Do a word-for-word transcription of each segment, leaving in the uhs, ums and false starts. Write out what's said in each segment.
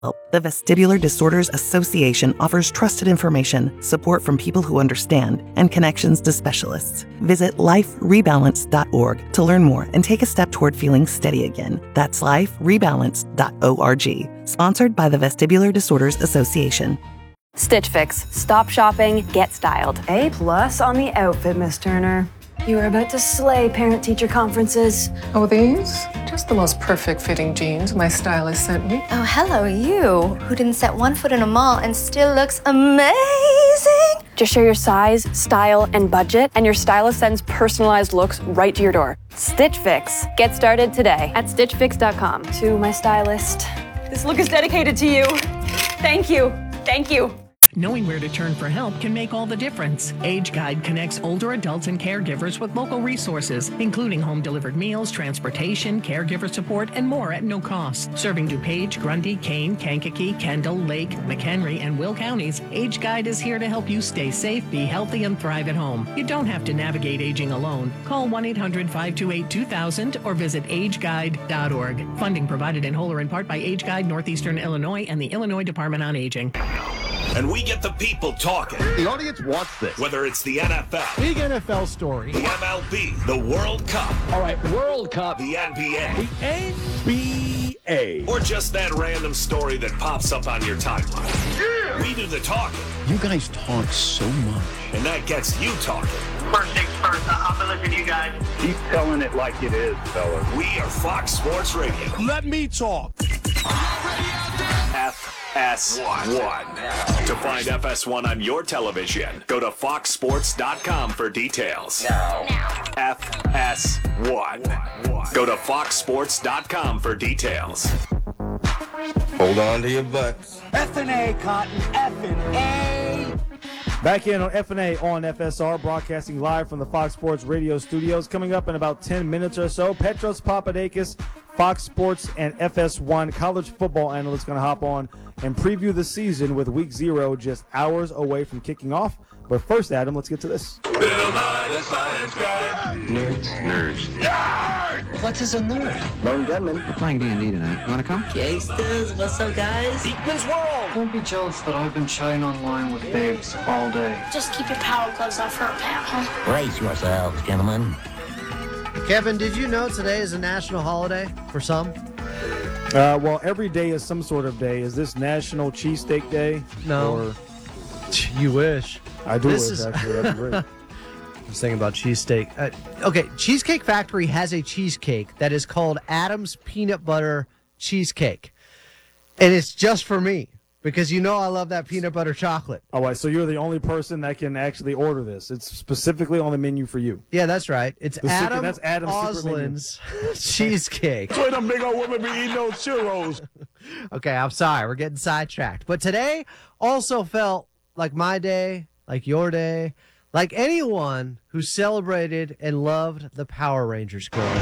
The Vestibular Disorders Association offers trusted information, support from people who understand, and connections to specialists. Visit life rebalance dot org to learn more and take a step toward feeling steady again. That's life rebalance dot org. Sponsored by the Vestibular Disorders Association. Stitch Fix. Stop shopping, get styled. A plus on the outfit, Miss Turner. You are about to slay parent-teacher conferences. Oh, these? Just the most perfect fitting jeans my stylist sent me. Oh, hello, you, who didn't set one foot in a mall and still looks amazing. Just share your size, style, and budget, and your stylist sends personalized looks right to your door. Stitch Fix. Get started today at stitch fix dot com. To my stylist, this look is dedicated to you. Thank you. Thank you. Knowing where to turn for help can make all the difference. Age Guide connects older adults and caregivers with local resources, including home-delivered meals, transportation, caregiver support, and more at no cost. Serving DuPage, Grundy, Kane, Kankakee, Kendall, Lake, McHenry, and Will counties, Age Guide is here to help you stay safe, be healthy, and thrive at home. You don't have to navigate aging alone. Call one eight hundred five two eight two thousand or visit age guide dot org. Funding provided in whole or in part by Age Guide Northeastern Illinois and the Illinois Department on Aging. And we get the people talking. The audience wants this. Whether it's the N F L, big N F L story, the M L B, the World Cup. All right, World Cup. The N B A. The N B A. Or just that random story that pops up on your timeline. Yeah. We do the talking. You guys talk so much. And that gets you talking. First things first, I'm gonna listen to you guys. Keep telling it like it is, fellas. We are Fox Sports Radio. Let me talk. F S one. To find F S one on your television, go to fox sports dot com for details. No. F S one. Go to fox sports dot com for details. Hold on to your butts. F and A, Cotton. F and A. Back in on F and A on F S R, broadcasting live from the Fox Sports Radio studios. Coming up in about ten minutes or so, Petros Papadakis, Fox Sports and F S one college football analyst, going to hop on and preview the season with week zero just hours away from kicking off. But first, Adam, let's get to this. Nerds. Nerds. Nerds! What is a nerd? Lone Gunman. We're playing D and D tonight. You want to come? Gangsters, what's up, guys? Eatman's World! Don't be jealous that I've been chatting online with babes all day. Just keep your power gloves off her, pal, huh? Brace yourselves, gentlemen. Kevin, did you know today is a national holiday for some? Uh, well, every day is some sort of day. Is this National Cheesesteak Day? No. Or... You wish. I do this wish, is... actually. That'd be great. I was thinking about cheesesteak. Uh, okay, Cheesecake Factory has a cheesecake that is called Adam's Peanut Butter Cheesecake. And it's just for me, because you know I love that peanut butter chocolate. All right, so you're the only person that can actually order this. It's specifically on the menu for you. Yeah, that's right. It's the Adam secret, that's Adam's Oslin's cheesecake. That's why them big old women be eating those churros. Okay, I'm sorry. We're getting sidetracked. But today also felt like my day, like your day, like anyone who celebrated and loved the Power Rangers growing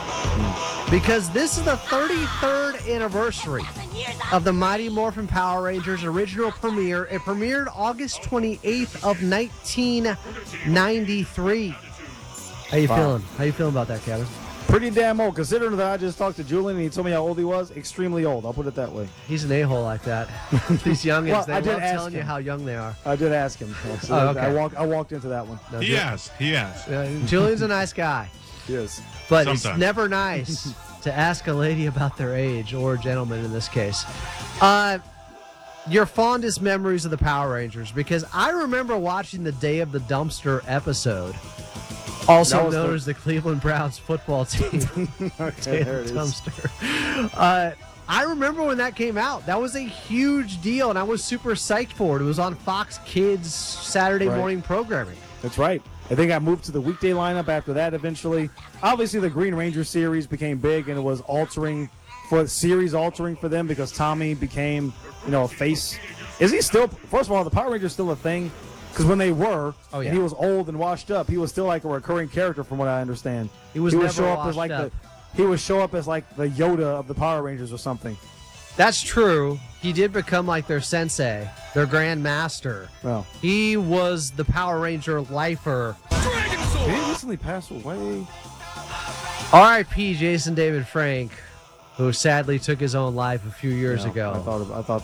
up. Because this is the thirty-third anniversary of the Mighty Morphin Power Rangers original premiere. It premiered August twenty-eighth of nineteen ninety-three. How you wow. feeling? How you feeling about that, Kevin? Pretty damn old, considering that I just talked to Julian and he told me how old he was. Extremely old, I'll put it that way. He's an a-hole like that. These youngins, well, they I did love telling him. you how young they are. I did ask him. So oh, okay. I walked, I walked into that one. No, he asked. He asked. Uh, Julian's a nice guy. He is. But Sometimes. It's never nice to ask a lady about their age, or a gentleman in this case. Uh, your fondest memories of the Power Rangers, because I remember watching the Day of the Dumpster episode, also known the... as the Cleveland Browns football team. Okay, there it Dumpster. is. Uh, I remember when that came out. That was a huge deal, and I was super psyched for it. It was on Fox Kids Saturday right. morning programming. That's right. I think I moved to the weekday lineup after that eventually. Obviously, the Green Ranger series became big, and it was altering for series altering for them because Tommy became, you know, a face. Is he still? First of all, the Power Rangers still a thing? Because when they were, oh, yeah. and he was old and washed up, he was still like a recurring character, from what I understand. He was he would never show up washed as like up. the he would show up as like the Yoda of the Power Rangers or something. That's true. He did become like their sensei, their grand master. Well, he was the Power Ranger lifer. Did he recently pass away? R I P Jason David Frank. who sadly took his own life a few years Yeah, ago. I thought I thought